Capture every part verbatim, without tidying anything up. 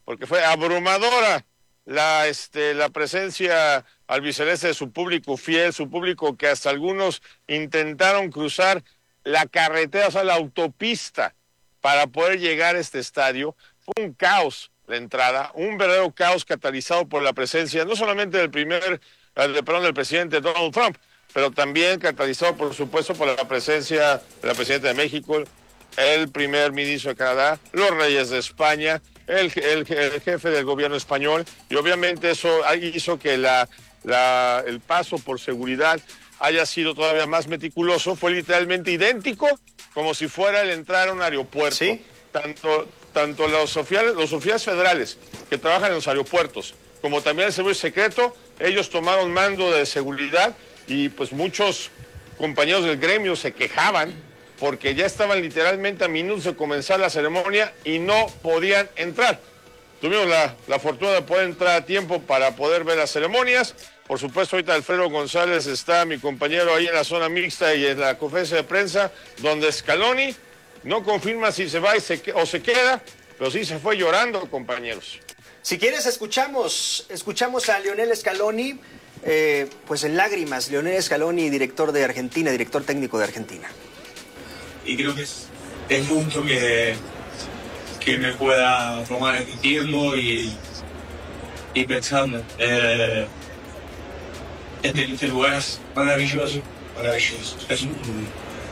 porque fue abrumadora la, este, la presencia albiceleste de su público fiel, su público que hasta algunos intentaron cruzar la carretera, o sea, la autopista, para poder llegar a este estadio. Fue un caos la entrada, un verdadero caos catalizado por la presencia, no solamente del primer, de, perdón, del presidente Donald Trump, pero también catalizado, por supuesto, por la presencia de la presidenta de México, el primer ministro de Canadá, los reyes de España, el, el, el jefe del gobierno español, y obviamente eso hizo que la, la, el paso por seguridad haya sido todavía más meticuloso. Fue literalmente idéntico como si fuera el entrar a un aeropuerto. ¿Sí? Tanto, tanto los oficiales, los oficiales federales que trabajan en los aeropuertos, como también el servicio secreto, ellos tomaron mando de seguridad y pues muchos compañeros del gremio se quejaban porque ya estaban literalmente a minutos de comenzar la ceremonia y no podían entrar. Tuvimos la, la fortuna de poder entrar a tiempo para poder ver las ceremonias. Por supuesto, ahorita Alfredo González está, mi compañero, ahí en la zona mixta y en la conferencia de prensa, donde Scaloni no confirma si se va y se, o se queda, pero sí se fue llorando, compañeros. Si quieres, escuchamos, escuchamos a Lionel Scaloni, eh, pues en lágrimas. Lionel Scaloni, director de Argentina, director técnico de Argentina. Y creo que es el punto que, que me pueda tomar este tiempo y, y pensando. Eh, este, este lugar es maravilloso, maravilloso. Es un,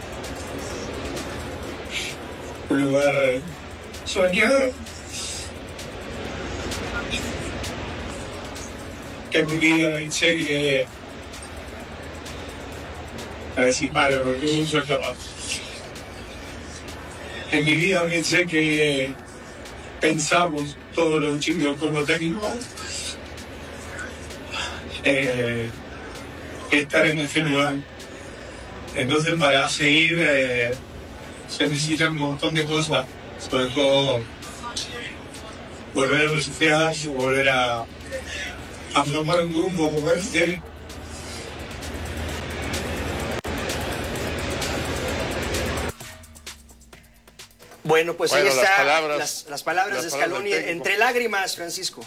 un lugar soñado. Que en mi vida pensé que... A ver si paro, porque es un sueldo más. En mi vida pensé que pensamos todos los chicos como técnicos eh, estar en ese lugar. Entonces para seguir eh, se necesitan un montón de cosas, sobre todo volver a resucitar, volver a, a formar un grupo, moverse. Bueno, pues bueno, ahí está las palabras, las, las palabras las de Scaloni, palabras entre lágrimas, Francisco.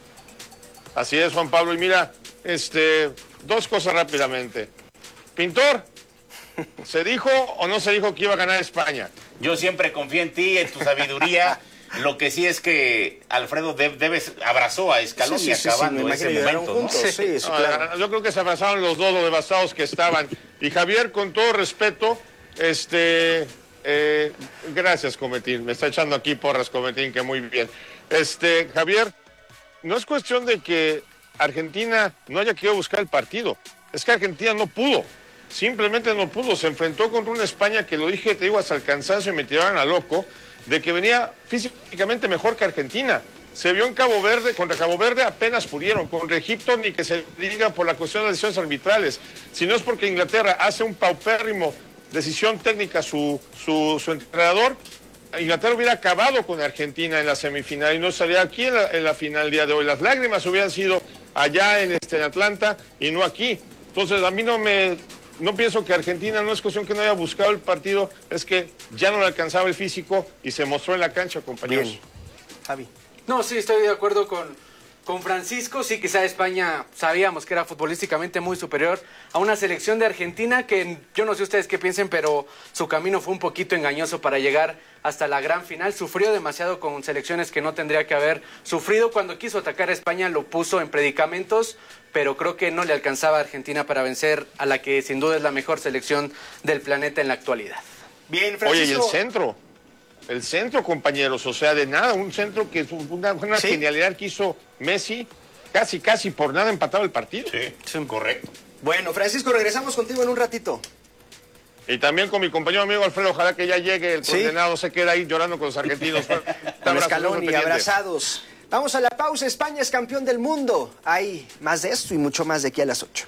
Así es, Juan Pablo. Y mira, este, dos cosas rápidamente. Pintor, ¿se dijo o no se dijo que iba a ganar España? Yo siempre confío en ti, en tu sabiduría. Lo que sí es que Alfredo de, debes abrazó a Scaloni sí, sí, acabando sí, sí, ese momento, ¿no? Sí, sí, sí, claro. Yo creo que se abrazaron los dos, los devastados que estaban. Y Javier, con todo respeto, este... Eh, gracias, Cometín. Me está echando aquí porras, Cometín, que muy bien. Este, Javier, no es cuestión de que Argentina no haya querido buscar el partido. Es que Argentina no pudo. Simplemente no pudo. Se enfrentó contra una España que lo dije, te digo, hasta el cansancio y me tiraron a loco, de que venía físicamente mejor que Argentina. Se vio en Cabo Verde, contra Cabo Verde apenas pudieron. Contra Egipto ni que se diga por la cuestión de las decisiones arbitrales. Si no es porque Inglaterra hace un paupérrimo decisión técnica su, su, su entrenador, Inglaterra hubiera acabado con Argentina en la semifinal y no estaría aquí en la, en la final el día de hoy. Las lágrimas hubieran sido allá en, este, en Atlanta y no aquí. Entonces a mí no me... No pienso que Argentina no es cuestión que no haya buscado el partido, es que ya no le alcanzaba el físico y se mostró en la cancha, compañeros. Bien. Javi. No, sí, estoy de acuerdo con... Con Francisco, sí, quizá España sabíamos que era futbolísticamente muy superior a una selección de Argentina que yo no sé ustedes qué piensen, pero su camino fue un poquito engañoso para llegar hasta la gran final. Sufrió demasiado con selecciones que no tendría que haber sufrido. Cuando quiso atacar a España lo puso en predicamentos, pero creo que no le alcanzaba a Argentina para vencer a la que sin duda es la mejor selección del planeta en la actualidad. Bien, Francisco. Oye, ¿y el centro? El centro, compañeros, o sea, de nada, un centro que fue una, una ¿sí? genialidad que hizo Messi, casi, casi por nada empatado el partido. Sí, sí, correcto. Bueno, Francisco, regresamos contigo en un ratito. Y también con mi compañero amigo Alfredo, ojalá que ya llegue el condenado, ¿sí? Se queda ahí llorando con los argentinos. Con Scaloni, abrazados. Vamos a la pausa, España es campeón del mundo. Hay más de esto y mucho más de aquí a las ocho.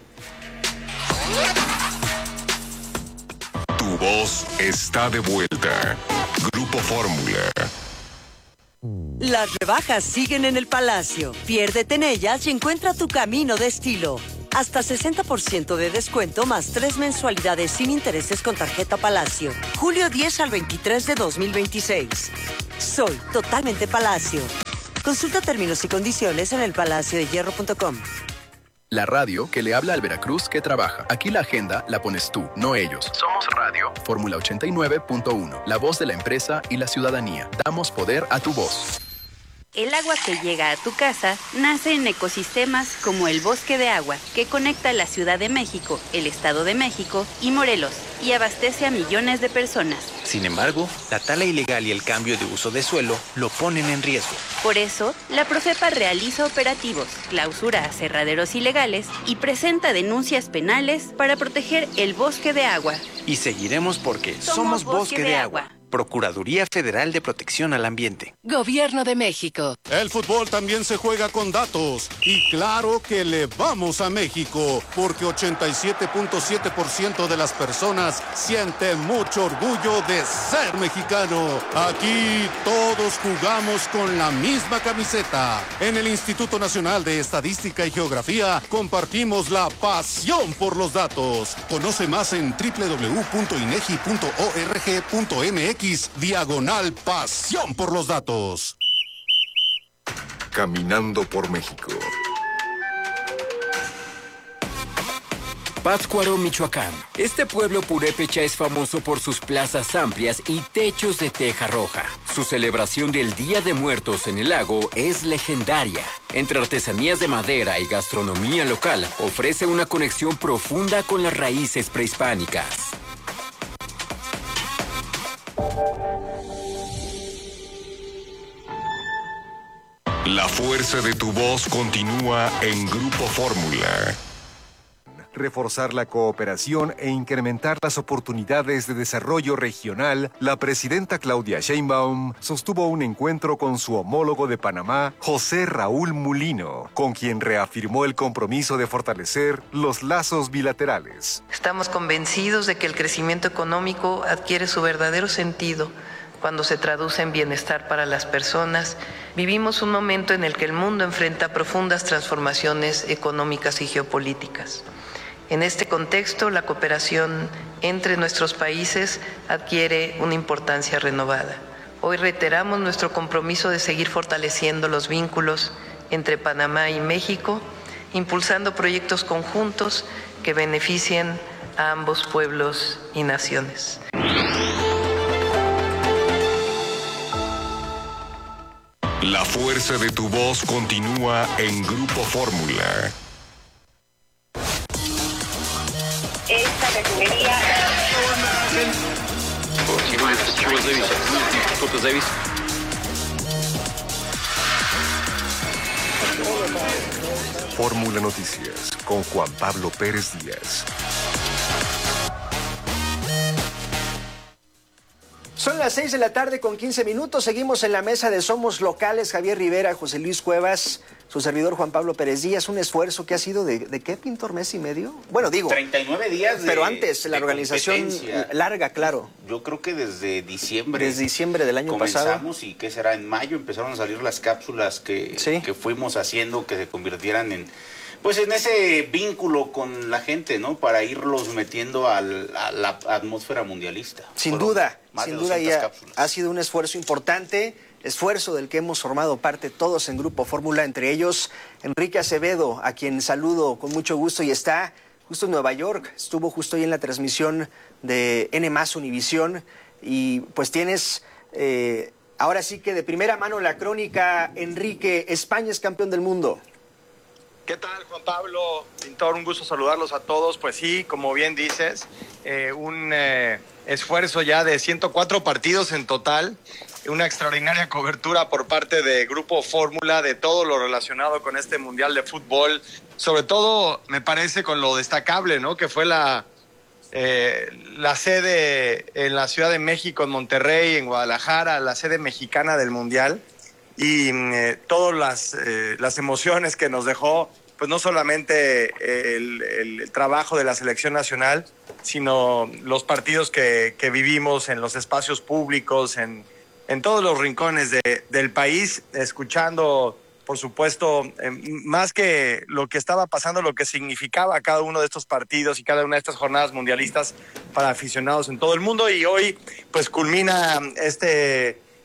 Tu voz está de vuelta. Grupo Fórmula. Las rebajas siguen en el Palacio. Piérdete en ellas y encuentra tu camino de estilo. Hasta sesenta por ciento de descuento más tres mensualidades sin intereses con tarjeta Palacio. julio diez al veintitrés de dos mil veintiséis. Soy totalmente Palacio. Consulta términos y condiciones en el palacio de hierro punto com. La radio que le habla al Veracruz que trabaja. Aquí la agenda la pones tú, no ellos. Somos Radio. Fórmula ochenta y nueve punto uno. La voz de la empresa y la ciudadanía. Damos poder a tu voz. El agua que llega a tu casa nace en ecosistemas como el Bosque de Agua, que conecta la Ciudad de México, el Estado de México y Morelos, y abastece a millones de personas. Sin embargo, la tala ilegal y el cambio de uso de suelo lo ponen en riesgo. Por eso, la Profepa realiza operativos, clausura aserraderos ilegales y presenta denuncias penales para proteger el Bosque de Agua. Y seguiremos porque somos, somos Bosque, Bosque de, de Agua. Agua. Procuraduría Federal de Protección al Ambiente. Gobierno de México. El fútbol también se juega con datos. Y claro que le vamos a México, porque ochenta y siete punto siete por ciento de las personas sienten mucho orgullo de ser mexicano. Aquí todos jugamos con la misma camiseta. En el Instituto Nacional de Estadística y Geografía compartimos la pasión por los datos. Conoce más en doble u doble u doble u punto inegi punto org punto mx diagonal pasión por los datos. Caminando por México. Pátzcuaro, Michoacán. Este pueblo purépecha es famoso por sus plazas amplias y techos de teja roja. Su celebración del Día de Muertos en el lago es legendaria. Entre artesanías de madera y gastronomía local, ofrece una conexión profunda con las raíces prehispánicas. La fuerza de tu voz continúa en Grupo Fórmula. Reforzar la cooperación e incrementar las oportunidades de desarrollo regional, la presidenta Claudia Sheinbaum sostuvo un encuentro con su homólogo de Panamá, José Raúl Mulino, con quien reafirmó el compromiso de fortalecer los lazos bilaterales. Estamos convencidos de que el crecimiento económico adquiere su verdadero sentido cuando se traduce en bienestar para las personas. Vivimos un momento en el que el mundo enfrenta profundas transformaciones económicas y geopolíticas. En este contexto, la cooperación entre nuestros países adquiere una importancia renovada. Hoy reiteramos nuestro compromiso de seguir fortaleciendo los vínculos entre Panamá y México, impulsando proyectos conjuntos que beneficien a ambos pueblos y naciones. La fuerza de tu voz continúa en Grupo Fórmula. Esta refinería. Fórmula Noticias con Juan Pablo Pérez Díaz. Son las seis de la tarde con quince minutos. Seguimos en la mesa de Somos Locales. Javier Rivera, José Luis Cuevas, su servidor Juan Pablo Pérez Díaz. Un esfuerzo que ha sido de, ¿de qué, Pintor? ¿Mes y medio? Bueno, digo. treinta y nueve días de Pero antes, la organización larga, claro. Yo creo que desde diciembre. Desde diciembre del año comenzamos, pasado. Comenzamos y, ¿qué será? En mayo empezaron a salir las cápsulas que, ¿sí? que fuimos haciendo que se convirtieran en... Pues en ese vínculo con la gente, ¿no? Para irlos metiendo al, a la atmósfera mundialista. Sin Fueron duda, sin duda ya ha sido un esfuerzo importante, esfuerzo del que hemos formado parte todos en Grupo Fórmula, entre ellos Enrique Acevedo, a quien saludo con mucho gusto y está justo en Nueva York, estuvo justo ahí en la transmisión de N más Univisión y pues tienes eh, ahora sí que de primera mano la crónica. Enrique, España es campeón del mundo. ¿Qué tal, Juan Pablo? Pintor, un gusto saludarlos a todos. Pues sí, como bien dices, eh, un eh, esfuerzo ya de ciento cuatro partidos en total, una extraordinaria cobertura por parte de Grupo Fórmula de todo lo relacionado con este Mundial de Fútbol, sobre todo, me parece, con lo destacable, ¿no? Que fue la, eh, la sede en la Ciudad de México, en Monterrey, en Guadalajara, la sede mexicana del Mundial. Y eh, todas las, eh, las emociones que nos dejó, pues no solamente el, el, el trabajo de la selección nacional, sino los partidos que, que vivimos en los espacios públicos, en, en todos los rincones de, del país, escuchando, por supuesto, eh, más que lo que estaba pasando, lo que significaba cada uno de estos partidos y cada una de estas jornadas mundialistas para aficionados en todo el mundo. Y hoy, pues culmina este...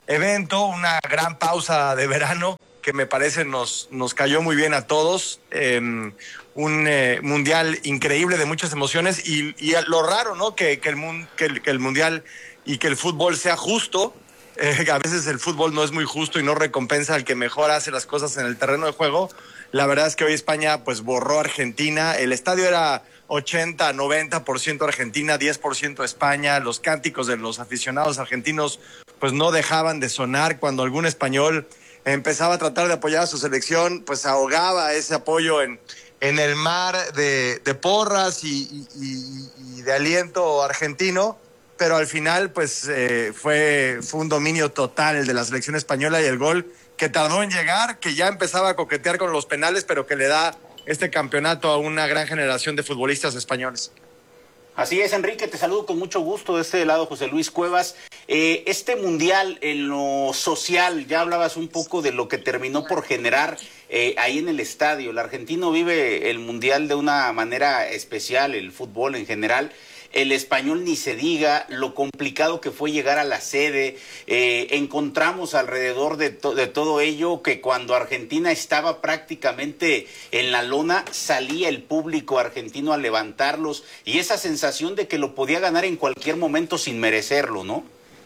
evento, una gran pausa de verano que me parece nos, nos cayó muy bien a todos. Eh, un eh, mundial increíble de muchas emociones y, y lo raro, ¿no? Que, que, el mun, que, el, que el mundial y que el fútbol sea justo. Eh, a veces el fútbol no es muy justo y no recompensa al que mejor hace las cosas en el terreno de juego. La verdad es que hoy España pues borró a Argentina. El estadio era ochenta, noventa por ciento Argentina, diez por ciento España. Los cánticos de los aficionados argentinos pues no dejaban de sonar. Cuando algún español empezaba a tratar de apoyar a su selección, pues ahogaba ese apoyo en, en el mar de, de porras y, y, y de aliento argentino. Pero al final pues eh, fue, fue un dominio total el de la selección española y el gol que tardó en llegar, que ya empezaba a coquetear con los penales, pero que le da este campeonato a una gran generación de futbolistas españoles. Así es, Enrique, te saludo con mucho gusto de este lado, José Luis Cuevas. Eh, este mundial en lo social, ya hablabas un poco de lo que terminó por generar eh, ahí en el estadio. El argentino vive el mundial de una manera especial, el fútbol en general. El español ni se diga, lo complicado que fue llegar a la sede. Eh, encontramos alrededor de, to de todo ello que cuando Argentina estaba prácticamente en la lona, salía el público argentino a levantarlos y esa sensación de que lo podía ganar en cualquier momento sin merecerlo, ¿no?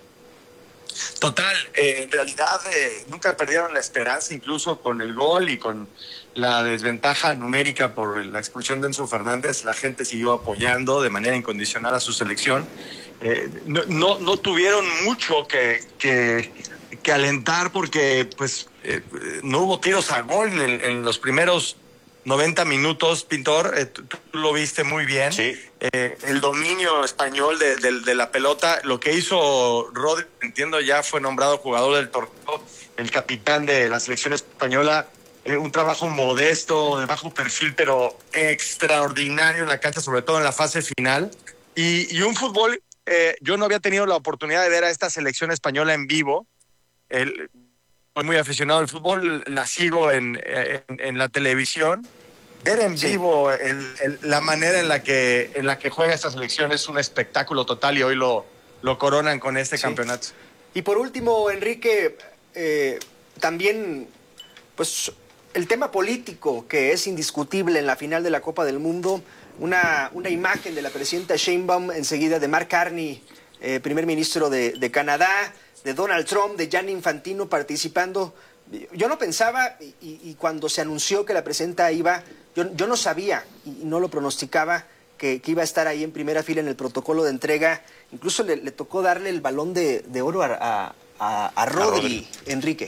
Total, eh, en realidad eh, nunca perdieron la esperanza, incluso con el gol y con la desventaja numérica por la expulsión de Enzo Fernández. La gente siguió apoyando de manera incondicional a su selección. Eh, no, no, no tuvieron mucho que, que, que alentar porque pues eh, no hubo tiros a gol en, en los primeros noventa minutos, Pintor. Eh, tú, tú lo viste muy bien. Sí. Eh, el dominio español de, de, de la pelota, lo que hizo Rodri, entiendo, ya fue nombrado jugador del torneo, el capitán de la selección española. Eh, un trabajo modesto, de bajo perfil, pero extraordinario en la cancha, sobre todo en la fase final. Y, y un fútbol, eh, yo no había tenido la oportunidad de ver a esta selección española en vivo. El, soy muy aficionado al fútbol, la sigo en, en, en la televisión. Ver en sí. vivo el, el, la manera en la, que, en la que juega esta selección es un espectáculo total y hoy lo, lo coronan con este sí. campeonato. Y por último, Enrique, eh, también, pues... el tema político que es indiscutible en la final de la Copa del Mundo, una, una imagen de la presidenta Sheinbaum, enseguida de Mark Carney, eh, primer ministro de, de Canadá, de Donald Trump, de Gianni Infantino participando. Yo no pensaba, y, y cuando se anunció que la presidenta iba, yo, yo no sabía y no lo pronosticaba que, que iba a estar ahí en primera fila en el protocolo de entrega. Incluso le, le tocó darle el balón de, de oro a, a, a Rodri, a Rodri, Enrique.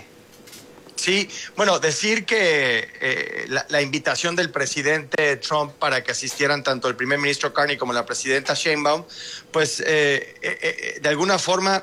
Sí, bueno, decir que eh, la, la invitación del presidente Trump para que asistieran tanto el primer ministro Carney como la presidenta Sheinbaum, pues eh, eh, de alguna forma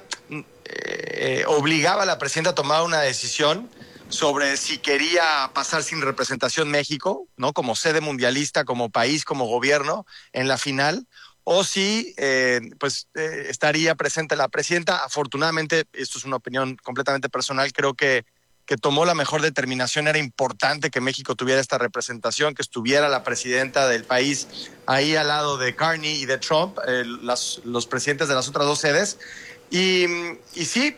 eh, obligaba a la presidenta a tomar una decisión sobre si quería pasar sin representación México, ¿no? Como sede mundialista, como país, como gobierno en la final, o si eh, pues eh, estaría presente la presidenta. Afortunadamente, esto es una opinión completamente personal, creo que que tomó la mejor determinación. Era importante que México tuviera esta representación, que estuviera la presidenta del país ahí al lado de Carney y de Trump, eh, las, los presidentes de las otras dos sedes. Y, y sí,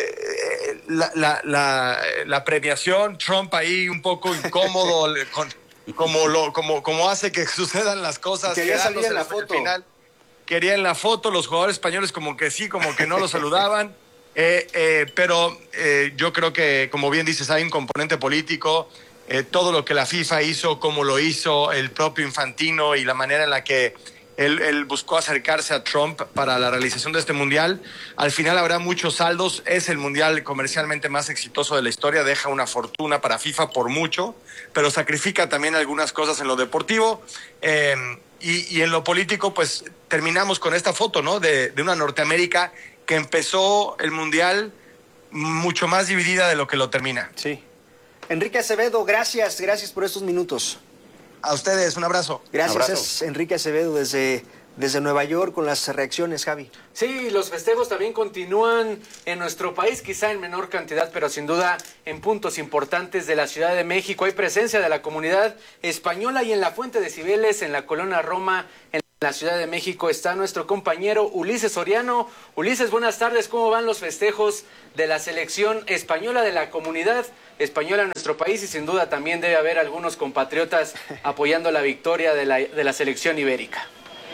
eh, la, la, la, la premiación, Trump ahí un poco incómodo, con, como, lo, como, como hace que sucedan las cosas. Quería salir en la foto. Final. Quería en la foto, los jugadores españoles como que sí, como que no lo saludaban. Eh, eh, pero eh, yo creo que, como bien dices, hay un componente político. Eh, todo lo que la FIFA hizo, cómo lo hizo el propio Infantino y la manera en la que él, él buscó acercarse a Trump para la realización de este mundial. Al final habrá muchos saldos. Es el mundial comercialmente más exitoso de la historia. Deja una fortuna para FIFA por mucho, pero sacrifica también algunas cosas en lo deportivo. Eh, y, y en lo político, pues terminamos con esta foto, ¿no? De, de una Norteamérica que empezó el mundial mucho más dividida de lo que lo termina. Sí. Enrique Acevedo, gracias, gracias por estos minutos. A ustedes, un abrazo. Gracias, un abrazo. Es Enrique Acevedo desde, desde Nueva York con las reacciones, Javi. Sí, los festejos también continúan en nuestro país, quizá en menor cantidad, pero sin duda en puntos importantes de la Ciudad de México. Hay presencia de la comunidad española y en la Fuente de Cibeles, en la Colonia Roma, en la Ciudad de México está nuestro compañero Ulises Soriano. Ulises, buenas tardes. ¿Cómo van los festejos de la selección española, de la comunidad española en nuestro país? Y sin duda también debe haber algunos compatriotas apoyando la victoria de la, de la selección ibérica.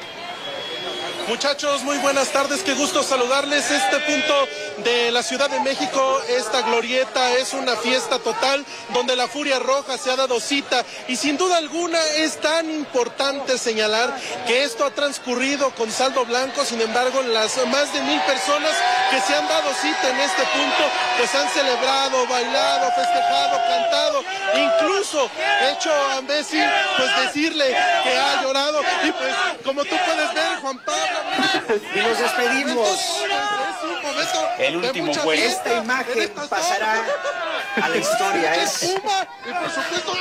Muchachos, muy buenas tardes, qué gusto saludarles. Este punto de la Ciudad de México, esta glorieta, es una fiesta total donde la Furia Roja se ha dado cita y sin duda alguna es tan importante señalar que esto ha transcurrido con saldo blanco. Sin embargo, las más de mil personas que se han dado cita en este punto pues han celebrado, bailado, festejado, cantado, incluso hecho a Messi pues decirle que ha llorado y pues como tú puedes ver, Juan Pablo, y nos despedimos. El último vuelo. Esta imagen pasará a la historia. Es... y por supuesto,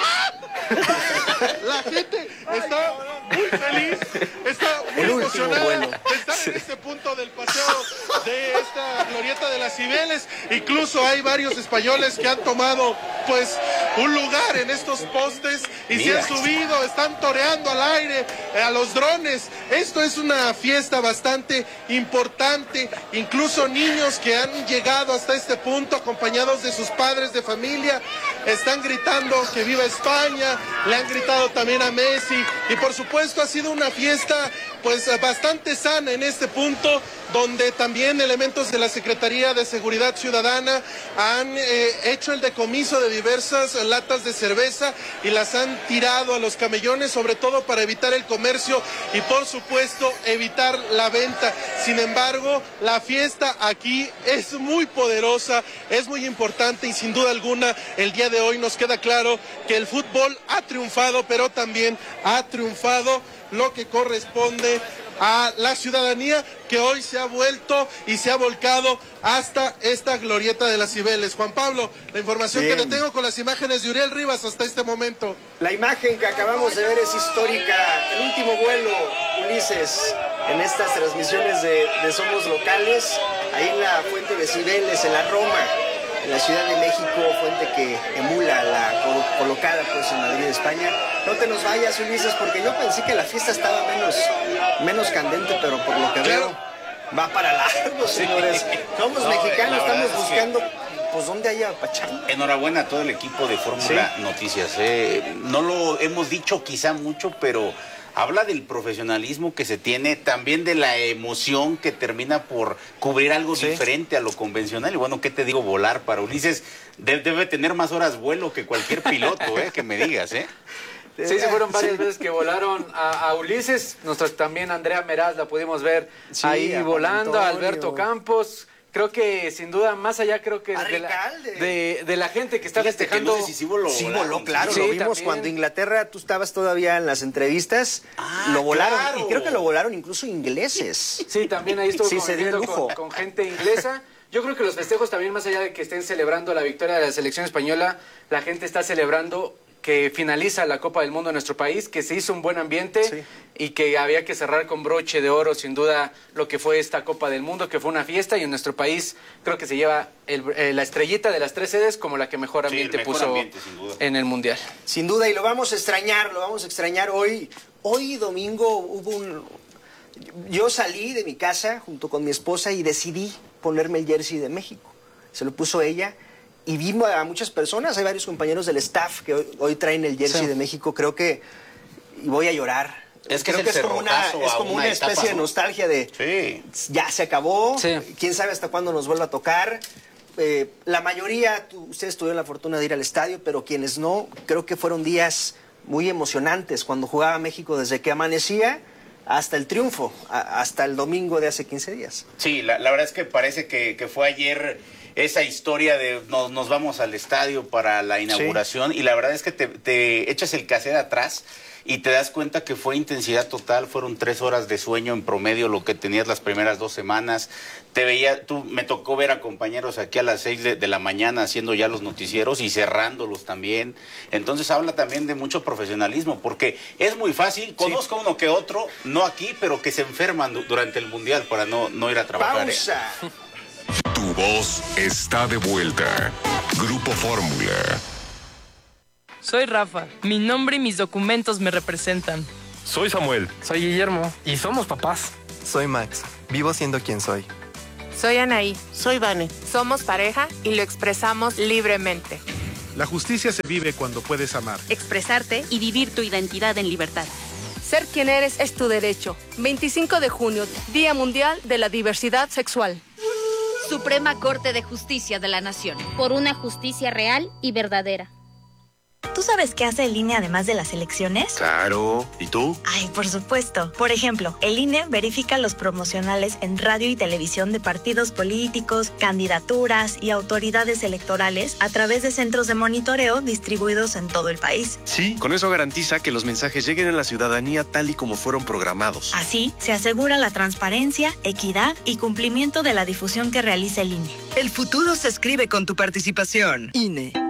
la gente está muy feliz, está muy emocionada de estar en este punto del paseo de esta glorieta de las Cibeles. Incluso hay varios españoles que han tomado pues un lugar en estos postes y Mira. se han subido, están toreando al aire, a los drones. Esto es una fiesta bastante importante, incluso niños que han llegado hasta este punto acompañados de sus padres de familia, están gritando que viva España, le han gritado también a Messi y por supuesto ha sido una fiesta pues bastante sana en este punto, donde también elementos de la Secretaría de Seguridad Ciudadana han eh, hecho el decomiso de diversas latas de cerveza y las han tirado a los camellones, sobre todo para evitar el comercio y por supuesto evitar la venta. Sin embargo, la fiesta aquí es muy poderosa, es muy importante y sin duda alguna el día de hoy nos queda claro que el fútbol ha triunfado, pero también ha triunfado lo que corresponde a la ciudadanía que hoy se ha vuelto y se ha volcado hasta esta glorieta de las Cibeles. Juan Pablo, la información Bien. que te tengo con las imágenes de Uriel Rivas hasta este momento. La imagen que acabamos de ver es histórica. El último vuelo, Ulises, en estas transmisiones de, de Somos Locales, ahí en la fuente de Cibeles, en la Roma, en la Ciudad de México, fuente que emula la colocada pues en Madrid, España. No te nos vayas, Ulises, porque yo pensé que la fiesta estaba menos, menos candente, pero por lo que veo va para largo, señores. Somos no, mexicanos, estamos buscando que... pues dónde haya pachanga. Enhorabuena a todo el equipo de Fórmula ¿Sí? Noticias. Eh. No lo hemos dicho quizá mucho, pero habla del profesionalismo que se tiene, también de la emoción que termina por cubrir algo sí. diferente a lo convencional. Y bueno, ¿qué te digo? Volar para Ulises debe tener más horas vuelo que cualquier piloto, ¿eh? Que me digas, ¿eh? Sí, se fueron varias sí. veces que volaron a, a Ulises. Nosotros también, Andrea Meraz, la pudimos ver sí, ahí a volando, a Alberto Campos. Creo que sin duda, más allá, creo que de la, de, de la gente que está Fíjate festejando. Que no sé si sí voló, sí voló, claro. Sí, lo vimos también. Cuando Inglaterra, tú estabas todavía en las entrevistas, ah, lo volaron. Claro. Y creo que lo volaron incluso ingleses. Sí, también ahí estuvo sí, con, con, con gente inglesa. Yo creo que los festejos también, más allá de que estén celebrando la victoria de la selección española, la gente está celebrando que finaliza la Copa del Mundo en nuestro país, que se hizo un buen ambiente sí. y que había que cerrar con broche de oro, sin duda, lo que fue esta Copa del Mundo, que fue una fiesta, y en nuestro país creo que se lleva el, eh, la estrellita de las tres sedes como la que mejor ambiente sí, mejor puso ambiente, en el Mundial. Sin duda, y lo vamos a extrañar, lo vamos a extrañar hoy. Hoy domingo hubo un... Yo salí de mi casa junto con mi esposa y decidí ponerme el jersey de México. Se lo puso ella. Y vimos a muchas personas, hay varios compañeros del staff que hoy, hoy traen el jersey sí. de México, creo que, y voy a llorar. Es que creo es, que es como una, es como una, una especie etapa, de nostalgia de, sí. ya se acabó, sí. quién sabe hasta cuándo nos vuelva a tocar. Eh, la mayoría, tú, ustedes tuvieron la fortuna de ir al estadio, pero quienes no, creo que fueron días muy emocionantes cuando jugaba México desde que amanecía hasta el triunfo, a, hasta el domingo de hace quince días. Sí, la, la verdad es que parece que, que fue ayer esa historia de nos, nos vamos al estadio para la inauguración sí. y la verdad es que te, te echas el cassette atrás y te das cuenta que fue intensidad total, fueron tres horas de sueño en promedio lo que tenías las primeras dos semanas. Te veía, tú, me tocó ver a compañeros aquí a las seis de, de la mañana haciendo ya los noticieros y cerrándolos también. Entonces habla también de mucho profesionalismo, porque es muy fácil, conozco sí. uno que otro, no aquí, pero que se enferman durante el Mundial para no, no ir a trabajar. ¡Pausa! ¿eh? Tu voz está de vuelta. Grupo Fórmula. Soy Rafa. Mi nombre y mis documentos me representan. Soy Samuel. Soy Guillermo. Y somos papás. Soy Max. Vivo siendo quien soy. Soy Anaí. Soy Vane. Somos pareja y lo expresamos libremente. La justicia se vive cuando puedes amar, expresarte y vivir tu identidad en libertad. Ser quien eres es tu derecho. veinticinco de junio, Día Mundial de la Diversidad Sexual. Suprema Corte de Justicia de la Nación. Por una justicia real y verdadera. ¿Tú sabes qué hace el I N E además de las elecciones? Claro. ¿Y tú? Ay, por supuesto. Por ejemplo, el I N E verifica los promocionales en radio y televisión de partidos políticos, candidaturas y autoridades electorales a través de centros de monitoreo distribuidos en todo el país. Sí, con eso garantiza que los mensajes lleguen a la ciudadanía tal y como fueron programados. Así, se asegura la transparencia, equidad y cumplimiento de la difusión que realiza el I N E. El futuro se escribe con tu participación. I N E.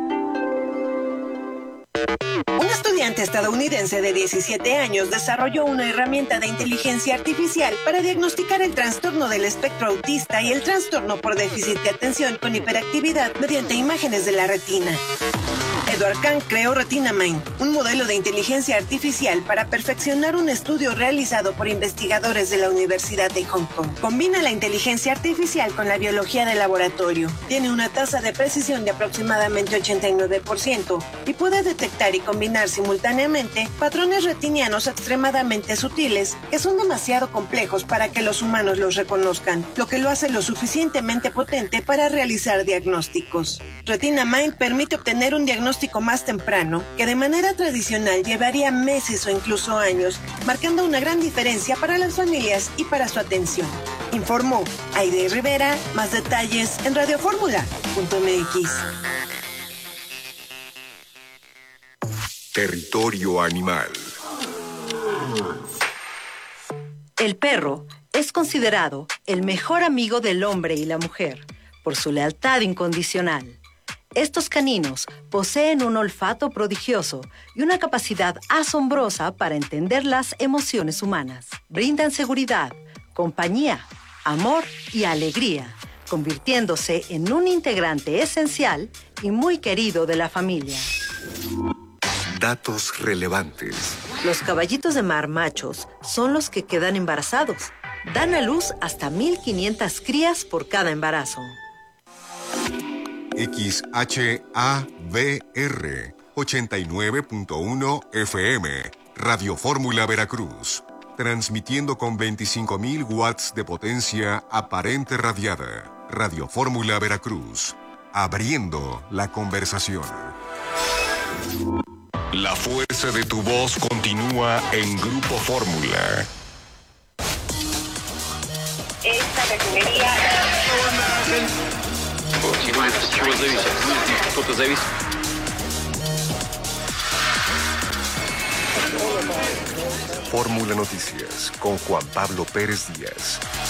Un estudiante estadounidense de diecisiete años desarrolló una herramienta de inteligencia artificial para diagnosticar el trastorno del espectro autista y el trastorno por déficit de atención con hiperactividad mediante imágenes de la retina. Edward Kang creó RetinaMind, un modelo de inteligencia artificial para perfeccionar un estudio realizado por investigadores de la Universidad de Hong Kong. Combina la inteligencia artificial con la biología de laboratorio. Tiene una tasa de precisión de aproximadamente ochenta y nueve por ciento y puede detectar y combinar simultáneamente patrones retinianos extremadamente sutiles que son demasiado complejos para que los humanos los reconozcan, lo que lo hace lo suficientemente potente para realizar diagnósticos. RetinaMind permite obtener un diagnóstico más temprano, que de manera tradicional llevaría meses o incluso años, marcando una gran diferencia para las familias y para su atención. Informó Aide Rivera. Más detalles en radioformula punto m x. Territorio animal. El perro es considerado el mejor amigo del hombre y la mujer por su lealtad incondicional. Estos caninos poseen un olfato prodigioso y una capacidad asombrosa para entender las emociones humanas. Brindan seguridad, compañía, amor y alegría, convirtiéndose en un integrante esencial y muy querido de la familia. Datos relevantes. Los caballitos de mar machos son los que quedan embarazados. Dan a luz hasta mil quinientas crías por cada embarazo. X H A V R ochenta y nueve punto uno F M, Radio Fórmula Veracruz, transmitiendo con veinticinco mil watts de potencia aparente radiada. Radio Fórmula Veracruz, abriendo la conversación. La fuerza de tu voz continúa en Grupo Fórmula. Esta refinería... Fórmula Noticias con Juan Pablo Pérez Díaz.